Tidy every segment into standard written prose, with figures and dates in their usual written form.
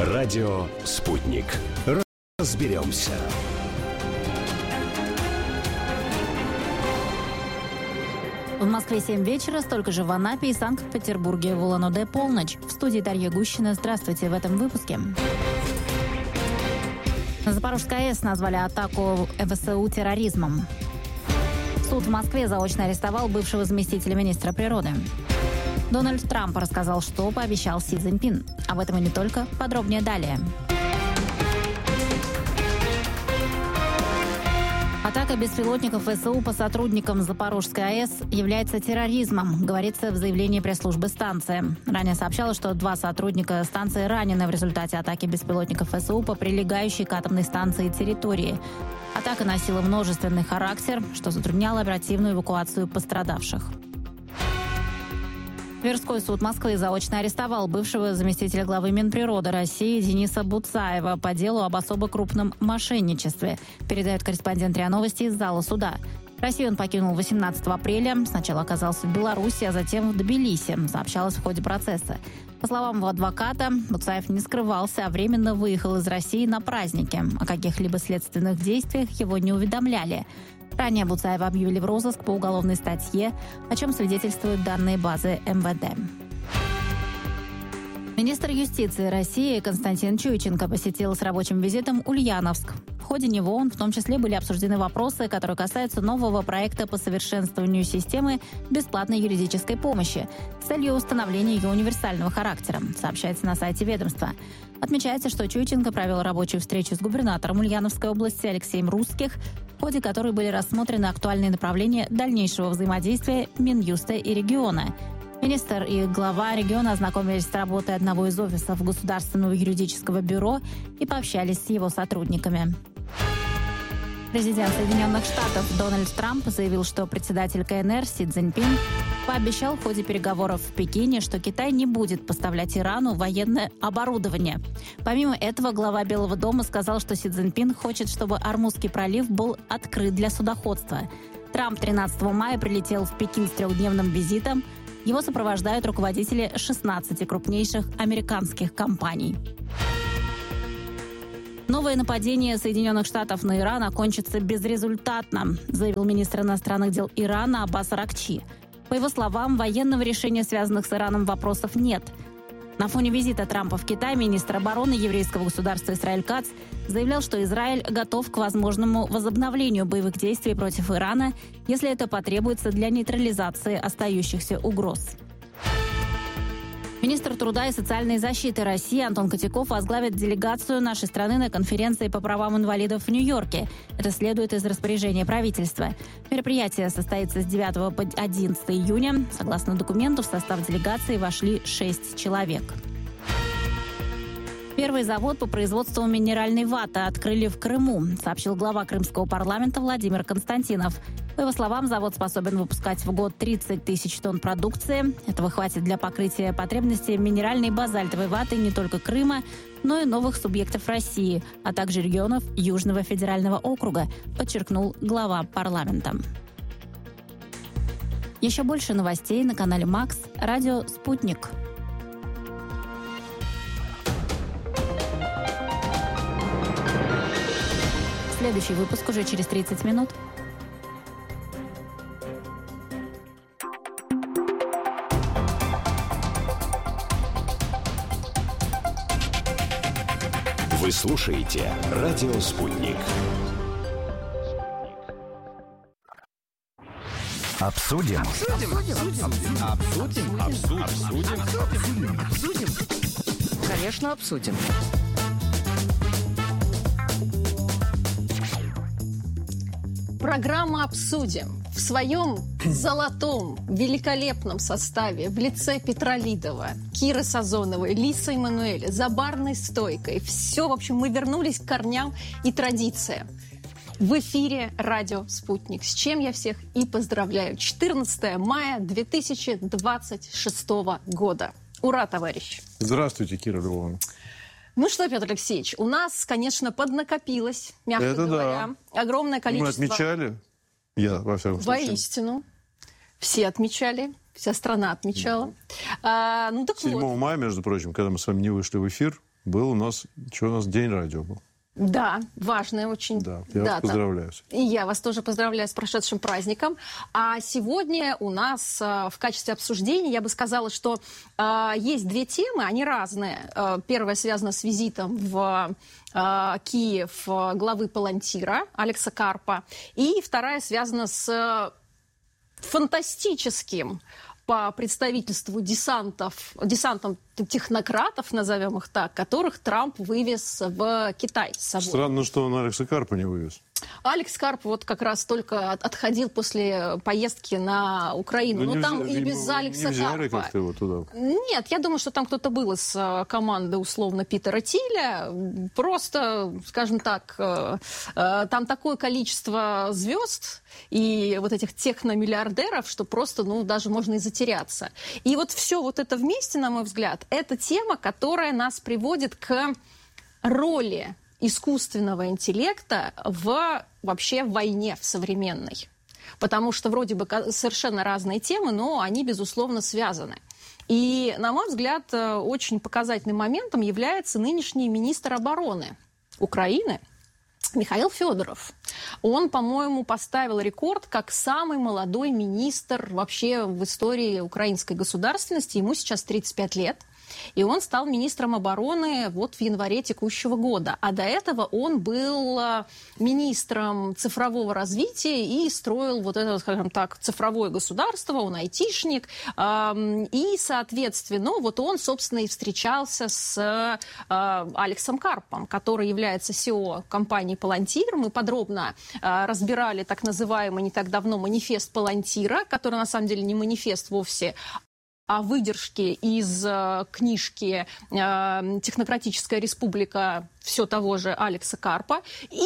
Радио «Спутник». Разберемся. В Москве 7 вечера, столько же в Анапе и Санкт-Петербурге. В Улан-Удэ полночь. В студии Дарья Гущина. Здравствуйте в этом выпуске. На Запорожской АЭС назвали атаку ВСУ терроризмом. Суд в Москве заочно арестовал бывшего заместителя министра природы. Дональд Трамп рассказал, что пообещал Си Цзиньпин. Об этом и не только. Подробнее далее. Атака беспилотников ВСУ по сотрудникам Запорожской АЭС является терроризмом, говорится в заявлении пресс-службы станции. Ранее сообщалось, что 2 сотрудника станции ранены в результате атаки беспилотников ВСУ по прилегающей к атомной станции территории. Атака носила множественный характер, что затрудняло оперативную эвакуацию пострадавших. Тверской суд Москвы заочно арестовал бывшего заместителя главы Минприроды России Дениса Буцаева по делу об особо крупном мошенничестве, передает корреспондент РИА Новости из зала суда. Россию он покинул 18 апреля, сначала оказался в Беларуси, а затем в Тбилиси, сообщалось в ходе процесса. По словам его адвоката, Буцаев не скрывался, а временно выехал из России на праздники. О каких-либо следственных действиях его не уведомляли. Ранее Буцаева объявили в розыск по уголовной статье, о чем свидетельствуют данные базы МВД. Министр юстиции России Константин Чуйченко посетил с рабочим визитом Ульяновск. В ходе него в том числе были обсуждены вопросы, которые касаются нового проекта по совершенствованию системы бесплатной юридической помощи с целью установления ее универсального характера, сообщается на сайте ведомства. Отмечается, что Чуйченко провел рабочую встречу с губернатором Ульяновской области Алексеем Русских, в ходе которой были рассмотрены актуальные направления дальнейшего взаимодействия Минюста и региона. Министр и глава региона ознакомились с работой одного из офисов Государственного юридического бюро и пообщались с его сотрудниками. Президент Соединенных Штатов Дональд Трамп заявил, что председатель КНР Си Цзиньпин пообещал в ходе переговоров в Пекине, что Китай не будет поставлять Ирану военное оборудование. Помимо этого, глава Белого дома сказал, что Си Цзиньпин хочет, чтобы Ормузский пролив был открыт для судоходства. Трамп 13 мая прилетел в Пекин с 3-дневным визитом. Его сопровождают руководители 16 крупнейших американских компаний. Новое нападение Соединенных Штатов на Иран окончится безрезультатно, заявил министр иностранных дел Ирана Аббас Аракчи. По его словам, военного решения, связанных с Ираном, вопросов нет. На фоне визита Трампа в Китай министр обороны еврейского государства Исраэль Кац заявлял, что Израиль готов к возможному возобновлению боевых действий против Ирана, если это потребуется для нейтрализации остающихся угроз. Министр труда и социальной защиты России Антон Котяков возглавит делегацию нашей страны на конференции по правам инвалидов в Нью-Йорке. Это следует из распоряжения правительства. Мероприятие состоится с 9 по 11 июня. Согласно документу, в состав делегации вошли 6 человек. Первый завод по производству минеральной ваты открыли в Крыму, сообщил глава крымского парламента Владимир Константинов. По его словам, завод способен выпускать в год 30 тысяч тонн продукции. Этого хватит для покрытия потребностей минеральной базальтовой ваты не только Крыма, но и новых субъектов России, а также регионов Южного федерального округа, подчеркнул глава парламента. Еще больше новостей на канале Макс, радио «Спутник». Следующий выпуск уже через 30 минут. Вы слушаете «Радио Спутник». Обсудим. Конечно, обсудим. Программа «Обсудим» в своем золотом, великолепном составе в лице Петра Лидова, Киры Сазоновой, Лисы Эммануэля, за барной стойкой. Все, в общем, мы вернулись к корням и традициям. В эфире радио «Спутник», с чем я всех и поздравляю. 14 мая 2026 года. Ура, товарищи! Здравствуйте, Кира Львовна. Ну что, Петр Алексеевич, у нас, конечно, поднакопилось, мягко говоря, огромное количество... Мы отмечали, я, во всяком случае. Воистину. Все отмечали, вся страна отмечала. 7 мая, между прочим, когда мы с вами не вышли в эфир, Был у нас День радио был. Да, важная очень дата. Я вас поздравляю. И я вас тоже поздравляю с прошедшим праздником. А сегодня у нас в качестве обсуждения, я бы сказала, что есть две темы, они разные. Первая связана с визитом в Киев главы Палантира Алекса Карпа. И вторая связана с фантастическим по представительству десантом технократов, назовем их так, которых Трамп вывез в Китай с собой. Странно, что он Алекса Карпа не вывез. Алекс Карп вот как раз только отходил после поездки на Украину. Но там и без Алекса Карпа. Как-то его туда? Нет, я думаю, что там кто-то был из команды, условно, Питера Тиля. Просто, скажем так, там такое количество звезд и вот этих техномиллиардеров, что просто, даже можно и затеряться. И вот все вот это вместе, на мой взгляд, это тема, которая нас приводит к роли искусственного интеллекта вообще в войне в современной. Потому что вроде бы совершенно разные темы, но они, безусловно, связаны. И, на мой взгляд, очень показательным моментом является нынешний министр обороны Украины Михаил Федоров. Он, по-моему, поставил рекорд как самый молодой министр вообще в истории украинской государственности. Ему сейчас 35 лет. И он стал министром обороны в январе текущего года. А до этого он был министром цифрового развития и строил это, скажем так, цифровое государство, он айтишник. И, соответственно, он, собственно, и встречался с Алексом Карпом, который является CEO компании «Палантир». Мы подробно разбирали так называемый не так давно манифест «Палантира», который, на самом деле, не манифест вовсе, о выдержке из книжки «Технократическая республика» все того же Алекса Карпа.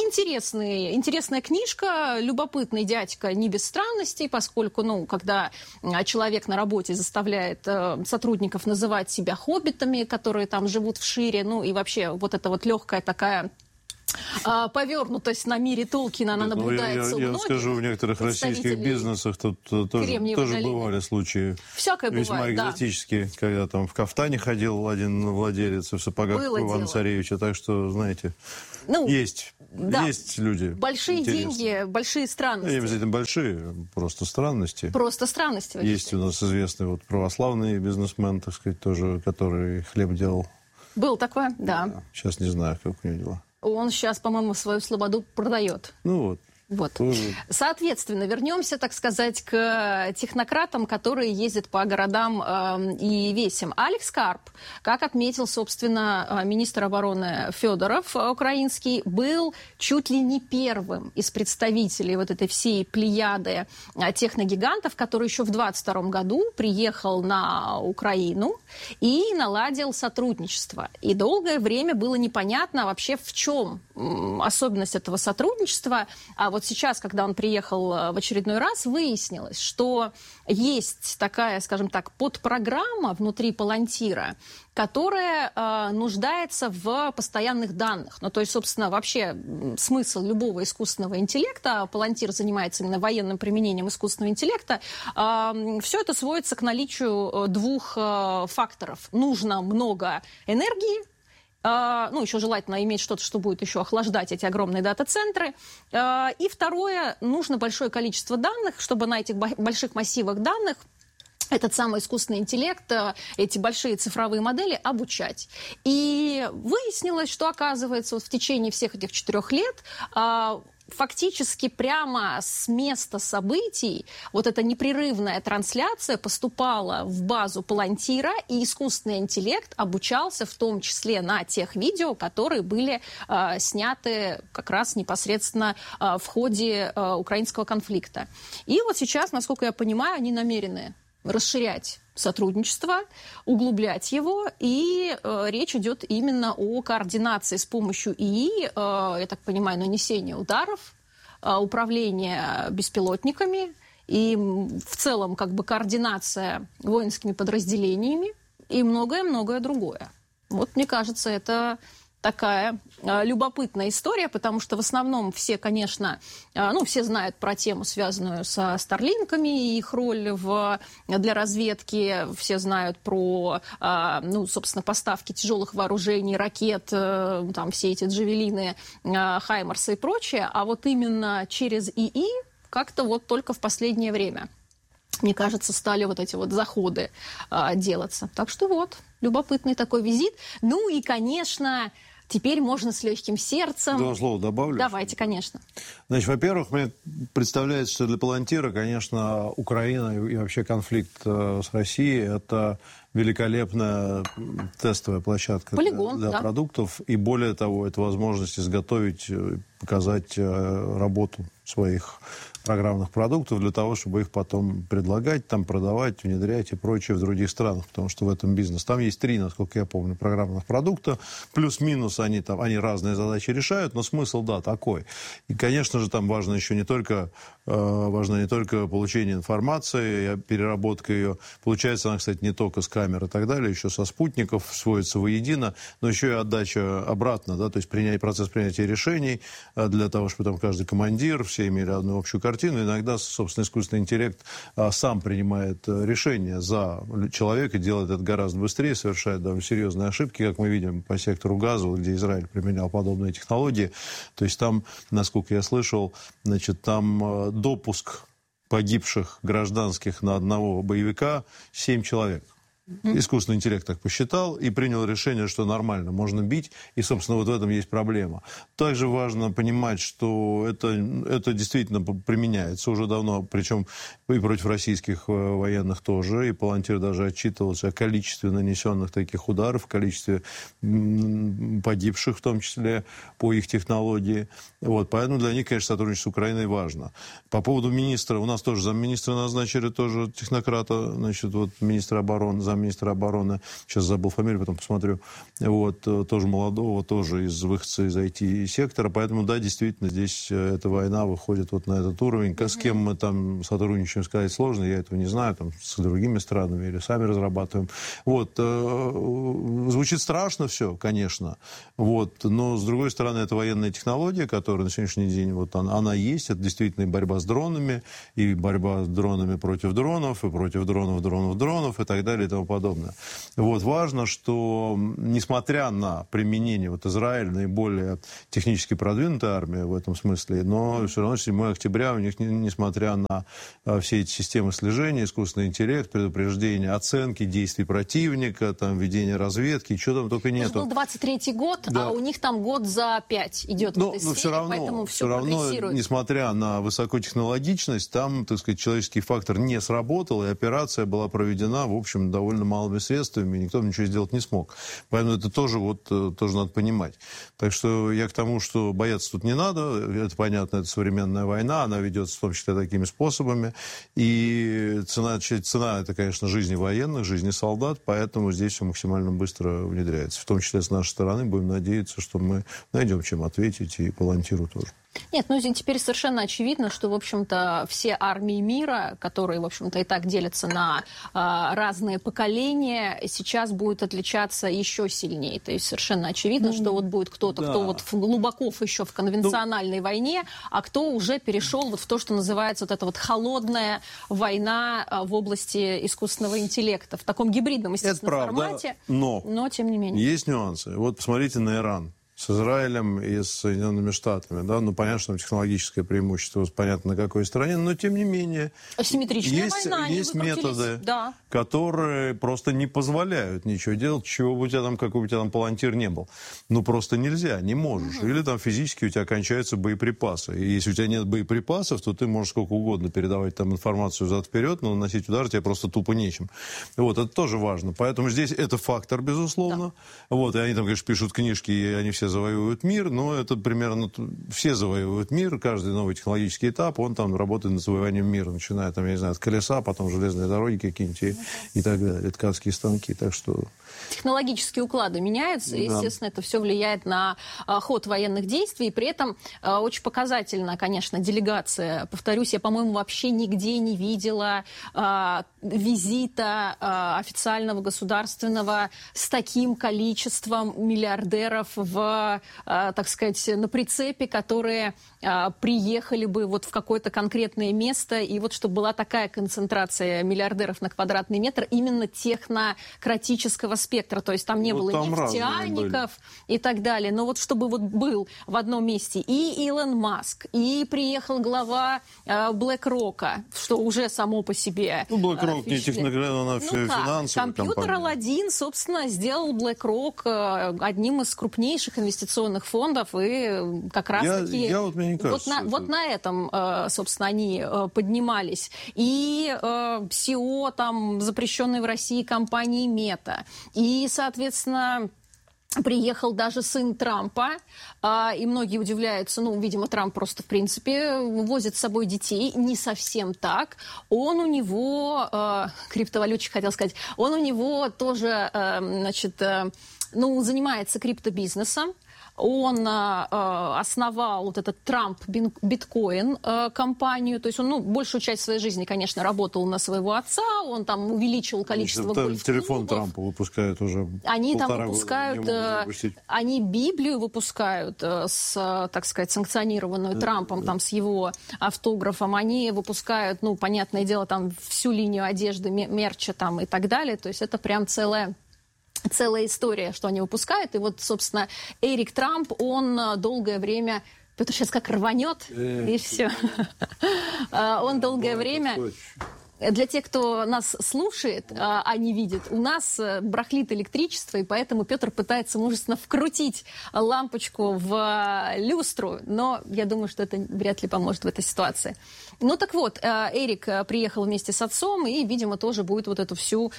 Интересная книжка, любопытный дядька не без странностей, поскольку, когда человек на работе заставляет сотрудников называть себя хоббитами, которые там живут в шире, и вообще вот эта легкая такая повернутость на мире Толкина, она наблюдается у многих. Я скажу, в некоторых российских бизнесах тут тоже бывали случаи весьма экзотические, когда там в кафтане ходил один владелец в сапогах Ивана Царевича, так что, знаете, есть люди. Большие деньги, большие странности. Не обязательно большие, просто странности. Просто странности. Есть у нас известный православный бизнесмен, так сказать, тоже, который хлеб делал. Был такой, да. Сейчас не знаю, как у него дела. Он сейчас, по-моему, свою слободу продает. Соответственно, вернемся, так сказать, к технократам, которые ездят по городам и весям. Алекс Карп, как отметил, собственно, министр обороны Федоров украинский, был чуть ли не первым из представителей этой всей плеяды техногигантов, который еще в 2022 году приехал на Украину и наладил сотрудничество. И долгое время было непонятно вообще, в чем особенность этого сотрудничества. А сейчас, когда он приехал в очередной раз, выяснилось, что есть такая, скажем так, подпрограмма внутри Палантира, которая нуждается в постоянных данных. То есть, собственно, вообще смысл любого искусственного интеллекта, Палантир занимается именно военным применением искусственного интеллекта, все это сводится к наличию двух факторов. Нужно много энергии, еще желательно иметь что-то, что будет еще охлаждать эти огромные дата-центры. И второе, нужно большое количество данных, чтобы на этих больших массивах данных этот самый искусственный интеллект, эти большие цифровые модели обучать. И выяснилось, что, оказывается, в течение всех этих 4 лет фактически прямо с места событий эта непрерывная трансляция поступала в базу Палантира, и искусственный интеллект обучался в том числе на тех видео, которые были сняты как раз непосредственно в ходе украинского конфликта. И сейчас, насколько я понимаю, они намерены расширять сотрудничество, углублять его, и речь идет именно о координации с помощью ИИ, я так понимаю, нанесения ударов, управления беспилотниками и в целом координация воинскими подразделениями и многое-многое другое. Мне кажется, это такая любопытная история, потому что в основном все, конечно, все знают про тему, связанную со старлинками и их роль для разведки. Все знают про, собственно, поставки тяжелых вооружений, ракет, там все эти джавелины, хаймарсы и прочее. А вот именно через ИИ как-то вот только в последнее время, мне кажется, стали вот эти вот заходы делаться. Так что вот, любопытный такой визит. Ну и, конечно, теперь можно с легким сердцем... Два слова добавлю. Давайте, конечно. Значит, во-первых, мне представляется, что для Палантира, конечно, Украина и вообще конфликт с Россией – это великолепная тестовая площадка для продуктов. И более того, это возможность изготовить, показать работу своих программных продуктов для того, чтобы их потом предлагать, там продавать, внедрять и прочее в других странах, потому что в этом бизнес. Там есть 3, насколько я помню, программных продукта. Плюс-минус они разные задачи решают, но смысл, да, такой. И, конечно же, там важно еще не только получение информации, переработка ее. Получается она, кстати, не только с камер и так далее, еще со спутников сводится воедино, но еще и отдача обратно, да, то есть процесс принятия решений для того, чтобы там каждый командир, все имели одну общую картину. Иногда, собственно, искусственный интеллект сам принимает решения за человека, делает это гораздо быстрее, совершает довольно серьезные ошибки, как мы видим по сектору газа, где Израиль применял подобные технологии. То есть там, насколько я слышал, значит, там допуск погибших гражданских на одного боевика 7 человек. Искусственный интеллект так посчитал и принял решение, что нормально, можно бить, и, собственно, вот в этом есть проблема. Также важно понимать, что это действительно применяется уже давно, причем и против российских военных тоже, и Палантир даже отчитывался о количестве нанесенных таких ударов, количестве погибших, в том числе по их технологии. Вот, поэтому для них, конечно, сотрудничество с Украиной важно. По поводу министра, у нас тоже замминистра назначили, тоже технократа, значит, вот министра обороны, замминистра обороны, сейчас забыл фамилию, потом посмотрю, вот, тоже молодого, тоже из выходца из IT-сектора, поэтому, да, действительно, здесь эта война выходит вот на этот уровень. С кем мы там сотрудничаем, сказать сложно, я этого не знаю, там, с другими странами или сами разрабатываем. Вот, звучит страшно все, конечно, вот, но, с другой стороны, это военная технология, которая на сегодняшний день, вот, она есть, это действительно и борьба с дронами, и борьба с дронами против дронов, и против дронов, и так далее, и тому подобное. Вот, важно, что, несмотря на применение, вот, Израиль наиболее технически продвинутая армия в этом смысле, но все равно 7 октября у них, несмотря на все эти системы слежения, искусственный интеллект, предупреждение, оценки действий противника, там, ведение разведки, чего там только нету. Это был 23-й год, да. А у них там год за 5 идет в этой сфере, поэтому все прогрессирует. Несмотря на высокотехнологичность, там, так сказать, человеческий фактор не сработал, и операция была проведена, в общем, довольно малыми средствами, и никто ничего сделать не смог. Поэтому это тоже надо понимать. Так что я к тому, что бояться тут не надо, это понятно, это современная война, она ведется в том числе такими способами, и цена это, конечно, жизни военных, жизни солдат, поэтому здесь все максимально быстро внедряется. В том числе с нашей стороны будем надеяться, что мы найдем чем ответить, и Палантиру тоже. Нет, ну теперь совершенно очевидно, что, в общем-то, все армии мира, которые, в общем-то, и так делятся на разные поколения, сейчас будут отличаться еще сильнее. То есть совершенно очевидно, что вот будет кто-то, кто вот глубоко еще в конвенциональной войне, а кто уже перешел вот в то, что называется вот эта вот холодная война в области искусственного интеллекта. В таком гибридном, естественно, формате. Но тем не менее. Есть нюансы. Вот посмотрите на Иран. С Израилем и с Соединенными Штатами, да, ну, понятно, что технологическое преимущество, понятно, на какой стороне, но, тем не менее, асимметричная война, есть методы, которые просто не позволяют ничего делать, чего бы у тебя там, какой бы у тебя там Палантир не был. Ну, просто нельзя, не можешь. Или там физически у тебя кончаются боеприпасы. И если у тебя нет боеприпасов, то ты можешь сколько угодно передавать там информацию взад-вперед, но наносить удар тебе просто тупо нечем. Вот, это тоже важно. Поэтому здесь это фактор, безусловно. Да. Вот, и они там, конечно, пишут книжки, и они все завоевывают мир, но это примерно все завоевывают мир, каждый новый технологический этап, он там работает над завоеванием мира, начиная там, я не знаю, от колеса, потом железные дороги какие-нибудь и так далее, ткацкие станки, так что Технологические уклады меняются, и, естественно, это все влияет на ход военных действий. И при этом очень показательна, конечно, делегация. Повторюсь, я, по-моему, вообще нигде не видела визита официального государственного с таким количеством миллиардеров так сказать, на прицепе, которые приехали бы вот в какое-то конкретное место, и вот чтобы была такая концентрация миллиардеров на квадратный метр именно технократического спектра, то есть там не было нефтяников и так далее, но вот чтобы вот был в одном месте и Илон Маск, и приехал глава BlackRock, что уже само по себе... Ну, BlackRock не техногенная, финансовая компьютер Aladdin, собственно, сделал BlackRock одним из крупнейших инвестиционных фондов, и как раз-таки вот на этом, собственно, они поднимались. И CEO там запрещенной в России компании Мета. И, соответственно, приехал даже сын Трампа, и многие удивляются, ну, видимо, Трамп просто, в принципе, возит с собой детей. Не совсем так. Он у него, криптовалютчик хотел сказать, он у него тоже, значит, ну, занимается криптобизнесом. Он основал вот этот Трамп биткоин компанию, то есть он, ну, большую часть своей жизни, конечно, работал на своего отца, он там увеличил количество гольф-клубов. Телефон Трампа выпускают уже. Они там выпускают, они Библию выпускают, так сказать, санкционированную Трампом, там с его автографом, они выпускают, ну, понятное дело, там всю линию одежды, мерча там и так далее, то есть это прям целая история, что они выпускают. И вот, собственно, Эрик Трамп, он долгое время... Петр сейчас как рванет, и все. Он долгое время... Для тех, кто нас слушает, а не видит, у нас барахлит электричество, и поэтому Петр пытается мужественно вкрутить лампочку в люстру, но я думаю, что это вряд ли поможет в этой ситуации. Ну так вот, Эрик приехал вместе с отцом и, видимо, тоже будет вот эту всю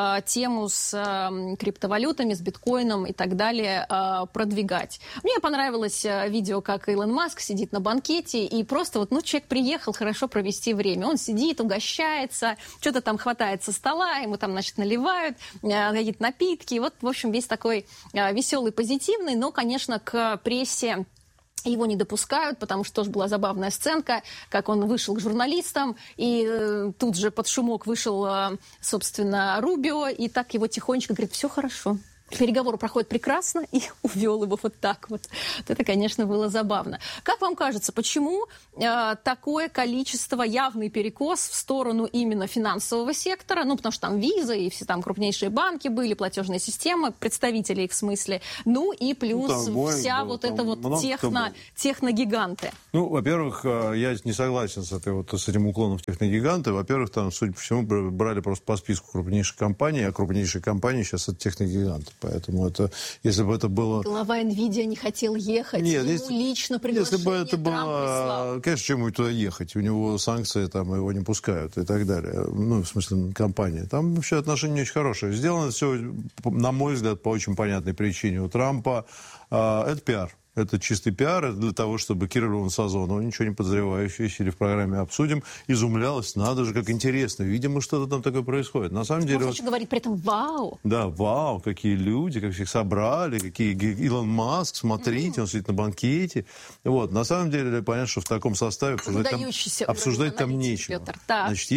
тему с криптовалютами, с биткоином и так далее продвигать. Мне понравилось видео, как Илон Маск сидит на банкете, и просто вот, ну, человек приехал хорошо провести время. Он сидит, угощает, что-то там хватает со стола, ему там, значит, наливают какие-то напитки. Вот, в общем, весь такой веселый, позитивный, но, конечно, к прессе его не допускают, потому что тоже была забавная сценка, как он вышел к журналистам, и тут же под шумок вышел, собственно, Рубио, и так его тихонечко говорит: все хорошо. Переговоры проходят прекрасно, и увел его вот так вот. Это, конечно, было забавно. Как вам кажется, почему такое количество, явный перекос в сторону именно финансового сектора? Ну, потому что там Виза и все там крупнейшие банки были, платежные системы, представители их в смысле. Ну, и плюс вся вот эта вот техногиганты. Ну, во-первых, я не согласен с этим уклоном в техногиганты. Во-первых, там, судя по всему, брали просто по списку крупнейших компаний, а крупнейшие компании сейчас это техногиганты. Поэтому это, если бы это было... Глава NVIDIA не хотел ехать, ему лично приглашение если бы это было... Конечно, чему туда ехать? У него санкции, там его не пускают и так далее. Ну, в смысле, компания. Там вообще отношения не очень хорошие. Сделано все, на мой взгляд, по очень понятной причине. У Трампа это пиар. Это чистый пиар, это для того, чтобы Кира Леон-Сазонова, ничего не подозревающая, сидя в программе «Обсудим», изумлялась. Надо же, как интересно. Видимо, что-то там такое происходит. На самом деле... Можно говорить при этом «вау». Да, вау, какие люди, как всех собрали, какие Илон Маск, смотрите, он сидит на банкете. Вот. На самом деле, понятно, что в таком составе обсуждать там нечего. Значит,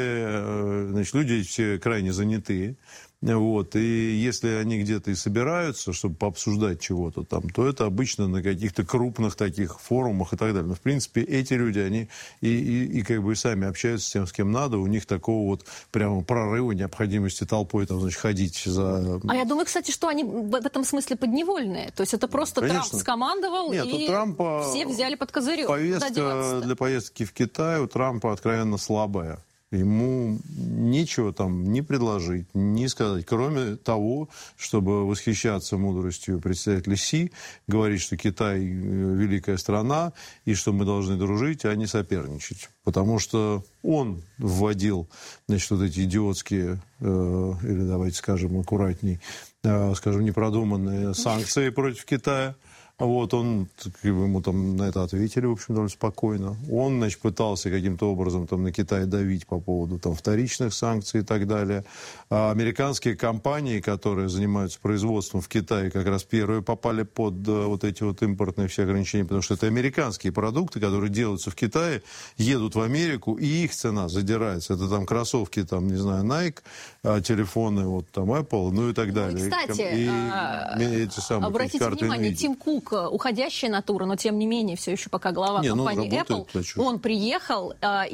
если люди все крайне занятые, вот, и если они где-то и собираются, чтобы пообсуждать чего-то там, то это обычно на каких-то крупных таких форумах и так далее. Но, в принципе, эти люди, они и как бы сами общаются с тем, с кем надо. У них такого вот прямо прорыва, необходимости толпой там, значит, ходить за... А я думаю, кстати, что они в этом смысле подневольные. То есть это просто Трамп скомандовал, и Трампа все взяли под козырек. Повестка для поездки в Китай у Трампа откровенно слабая. Ему нечего там ни предложить, ни сказать, кроме того, чтобы восхищаться мудростью председателя Си, говорить, что Китай великая страна, и что мы должны дружить, а не соперничать. Потому что он вводил, значит, вот эти идиотские, или давайте скажем аккуратней, скажем, непродуманные санкции против Китая. Вот он, ему там на это ответили, в общем, довольно спокойно. Он, значит, пытался каким-то образом там на Китай давить по поводу там вторичных санкций и так далее. А американские компании, которые занимаются производством в Китае, как раз первые попали под вот эти вот импортные все ограничения, потому что это американские продукты, которые делаются в Китае, едут в Америку, и их цена задирается. Это там кроссовки, там, не знаю, Nike, телефоны, вот там Apple, ну и так далее. И, кстати, эти самые, обратите внимание, Тим Кук, уходящая натура, но тем не менее все еще пока глава компании Apple, он приехал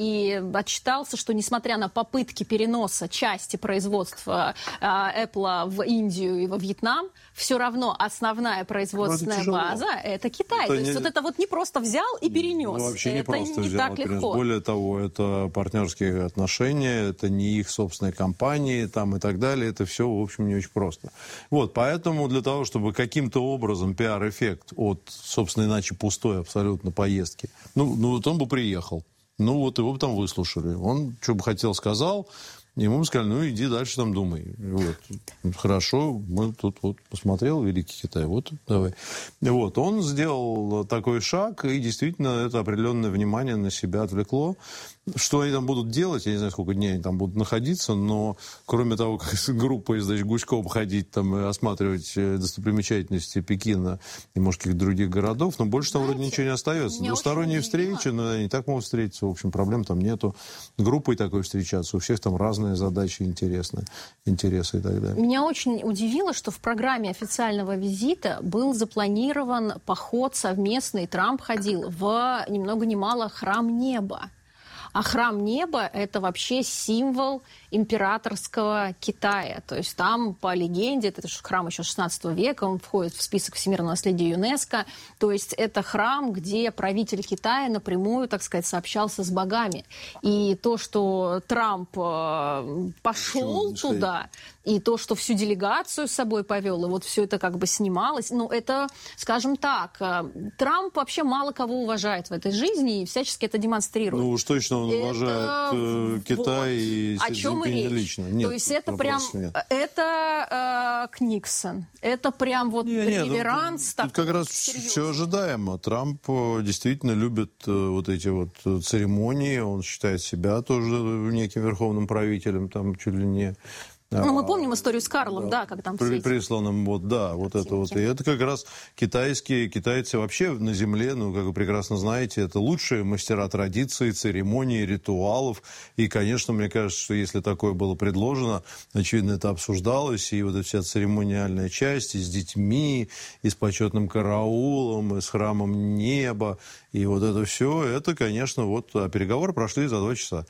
и отчитался, что несмотря на попытки переноса части производства Apple в Индию и во Вьетнам, все равно основная производственная база – это Китай. То есть вот это вот не просто взял и перенес. Ну, вообще не это просто не взял так и перенес. легко. Более того, это партнерские отношения, это не их собственные компании там, и так далее. Это все, в общем, не очень просто. Вот, поэтому для того, чтобы каким-то образом пиар-эффект от, собственно, иначе пустой абсолютно поездки, ну вот он бы приехал. Ну, вот его бы там выслушали. Он что бы хотел, сказал. Ему сказали, ну, иди дальше там думай. Вот. Хорошо, мы тут вот посмотрел Великий Китай, вот, давай. Вот, он сделал такой шаг, и действительно это определенное внимание на себя отвлекло. Что они там будут делать, я не знаю, сколько дней они там будут находиться, но кроме того, как с группой, значит, гуськом ходить там и осматривать достопримечательности Пекина и, может, каких-то других городов, но больше там вроде ничего не остается. Двусторонние встречи, но они так могут встретиться, в общем, проблем там нету. Группой такой встречаться, у всех там разные задачи интересные, интересы и так далее. Меня очень удивило, что в программе официального визита был запланирован поход совместный, Трамп ходил в ни много ни мало Храм Неба. А Храм Неба – это вообще символ императорского Китая. То есть там, по легенде, это храм еще 16 века, он входит в список всемирного наследия ЮНЕСКО. То есть это храм, где правитель Китая напрямую, так сказать, сообщался с богами. И то, что Трамп пошел туда, и то, что всю делегацию с собой повел, и вот все это как бы снималось, ну, это, скажем так, Трамп вообще мало кого уважает в этой жизни и всячески это демонстрирует. Ну, уж точно он уважает Китай и Си Цзиньпиня лично. Нет, то есть это прям, это Никсон, это прям вот реверанс. Тут как раз все ожидаемо. Трамп действительно любит вот эти вот церемонии, он считает себя тоже неким верховным правителем, там чуть ли не... Ну, мы помним историю с Карлом, да, как там все присланным, вот, да, вот это вот. И это как раз китайцы вообще на земле, ну, как вы прекрасно знаете, это лучшие мастера традиций, церемоний, ритуалов. И, конечно, мне кажется, что если такое было предложено, очевидно, это обсуждалось, и вот эта вся церемониальная часть, и с детьми, и с почетным караулом, и с храмом неба, и вот это все, это, конечно, вот, а переговоры прошли за 2 часа.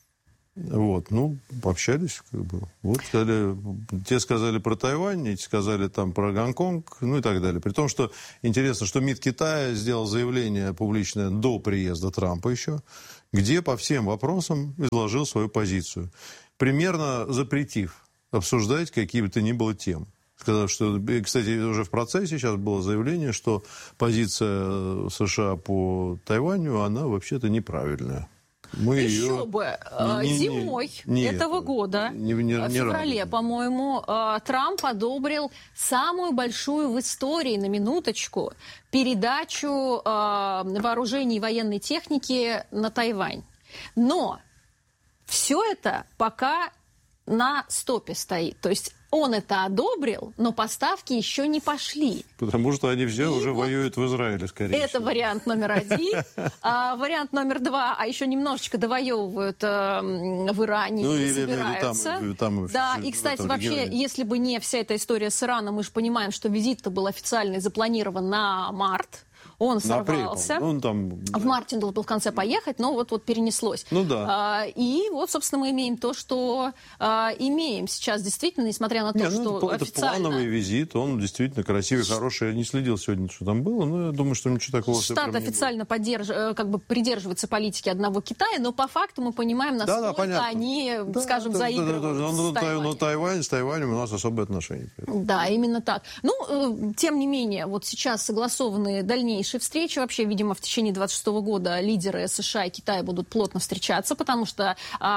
Вот, ну, пообщались, как бы. Вот, сказали, те сказали про Тайвань, эти сказали там про Гонконг, ну и так далее. При том, что интересно, что МИД Китая сделал заявление публичное до приезда Трампа еще, где по всем вопросам изложил свою позицию, примерно запретив обсуждать какие бы то ни было темы. Сказав, что, кстати, уже в процессе сейчас было заявление, что позиция США по Тайваню, она вообще-то неправильная. Еще бы, зимой этого года, в феврале, по-моему, Трамп одобрил самую большую в истории, на минуточку, передачу вооружений и военной техники на Тайвань. Но все это пока на стопе стоит. То есть он это одобрил, но поставки еще не пошли. Потому что они все уже воюют в Израиле, скорее всего. Это вариант номер 1. Вариант номер 2, а еще немножечко довоевывают в Иране и собираются. Да, и, кстати, вообще, если бы не вся эта история с Ираном, мы же понимаем, что визит-то был официально запланирован на март. Он сорвался. В марте он должен был в конце поехать, но вот перенеслось. Ну да. И вот, собственно, мы имеем то, что имеем сейчас действительно, несмотря на то, что это официально... Это плановый визит, он действительно красивый, хороший. Я не следил сегодня, что там было, но я думаю, что ничего такого... Штат официально придерживается политики одного Китая, но по факту мы понимаем, насколько они, скажем, заигрывают с Тайванем. С Тайванем у нас особые отношения. Да, именно так. Ну, тем не менее, вот сейчас согласованы дальнейшие дальнейшие встречи. Вообще, видимо, в течение 26 года лидеры США и Китая будут плотно встречаться, потому что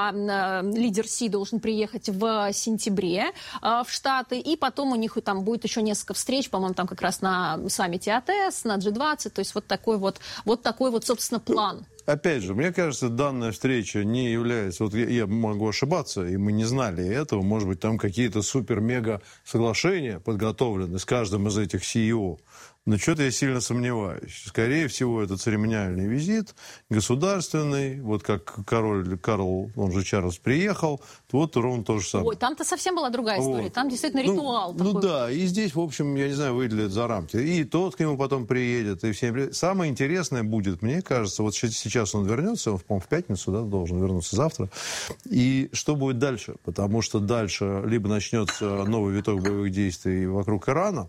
лидер Си должен приехать в сентябре в Штаты, и потом у них там будет еще несколько встреч, по-моему, там как раз на саммите АТС, на G20, то есть вот такой вот, собственно, план. Опять же, мне кажется, данная встреча не является... Вот я могу ошибаться, и мы не знали этого. Может быть, там какие-то супер-мега соглашения подготовлены с каждым из этих CEO. Но что-то я сильно сомневаюсь. Скорее всего, это церемониальный визит, государственный. Вот как король Карл, он же Чарльз, приехал, вот ровно то же самое. Ой, там-то совсем была другая история. Вот. Там действительно ритуал такой. Ну да, и здесь, в общем, я не знаю, выйдет за рамки. И тот к нему потом приедет, и все. Самое интересное будет, мне кажется, вот сейчас он вернется, он, по-моему, в пятницу, да, должен вернуться завтра. И что будет дальше? Потому что дальше либо начнется новый виток боевых действий вокруг Ирана,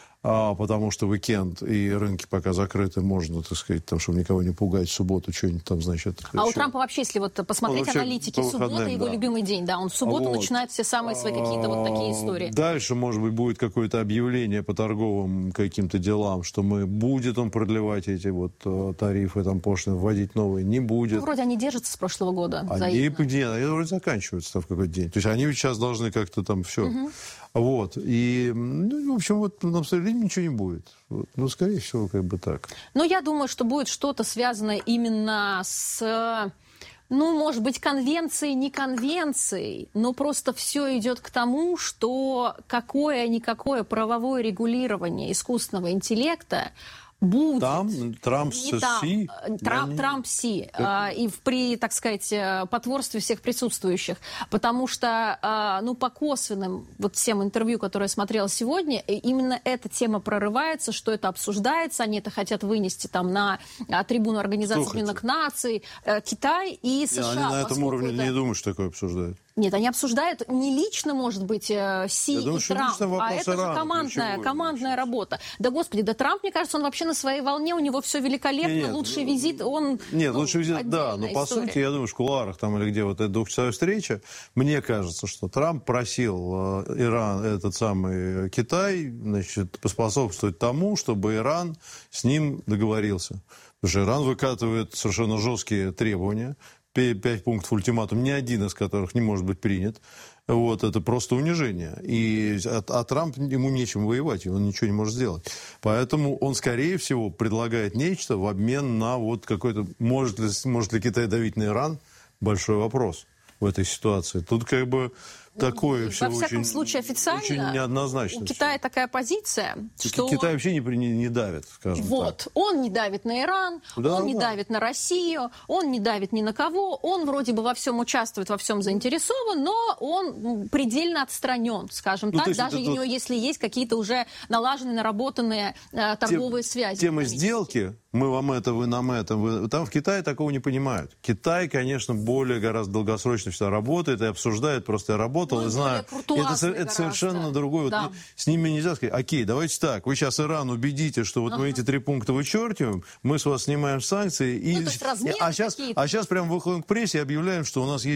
потому что уикенд и рынки пока закрыты, можно, так сказать, там, чтобы никого не пугать, в субботу что-нибудь там, значит... А у Трампа вообще, если вот посмотреть аналитики, суббота его любимый день, да, он в субботу начинает все самые свои какие-то вот такие истории. Дальше, может быть, будет какое-то объявление по торговым каким-то делам, что будет он продлевать эти вот тарифы, там, пошлины, вводить новые, не будет. Ну, вроде они держатся с прошлого года. Они вроде заканчиваются в какой-то день. То есть они сейчас должны как-то там все... Вот. И, в общем, вот на самом деле ничего не будет. Вот. Ну, скорее всего, как бы так. Ну, я думаю, что будет что-то связанное именно с... Ну, может быть, конвенцией, не конвенцией, но просто все идет к тому, что какое-никакое правовое регулирование искусственного интеллекта будет. Там Трамп-Си? Трамп-Си. И при, так сказать, потворстве всех присутствующих. Потому что, ну, по косвенным вот всем интервью, которые я смотрела сегодня, именно эта тема прорывается, что это обсуждается. Они это хотят вынести там на трибуну Организации Объединенных Наций, Китай и США. Они на этом уровне не думают, что такое обсуждают. Нет, они обсуждают не лично, может быть, Си и Трамп, а это же командная работа. Да, господи, да Трамп, мне кажется, он вообще на своей волне, у него все великолепно, лучший визит, он... Нет, лучший визит, да, но по сути, я думаю, в кулуарах там или где вот эта двухчасовая встреча, мне кажется, что Трамп просил Иран, этот самый Китай, значит, поспособствовать тому, чтобы Иран с ним договорился. Потому что Иран выкатывает совершенно жесткие требования, 5 пунктов ультиматум, ни один из которых не может быть принят. Вот, это просто унижение. А Трамп, ему нечем воевать, он ничего не может сделать. Поэтому он, скорее всего, предлагает нечто в обмен на вот какой-то... Может ли Китай давить на Иран? Большой вопрос в этой ситуации. Тут как бы... Такое все во всяком случае, официально очень неоднозначно. У Китая такая позиция, что... Китай вообще не давит, скажем вот, так. Он не давит на Иран, он не давит на Россию, он не давит ни на кого, он вроде бы во всем участвует, во всем заинтересован, но он предельно отстранен, скажем так, даже у него, если есть какие-то уже налаженные, наработанные торговые связи. Темы сделки, мы вам это, вы нам это, там в Китае такого не понимают. Китай, конечно, более гораздо долгосрочно всегда работает и обсуждает, просто я работал и знаю. Это совершенно другое. Да. Вот, с ними нельзя сказать, окей, давайте так, вы сейчас Иран убедите, что вот мы эти 3 пункта вычеркиваем, мы с вас снимаем санкции, а сейчас прям выходим к прессе и объявляем, что у нас есть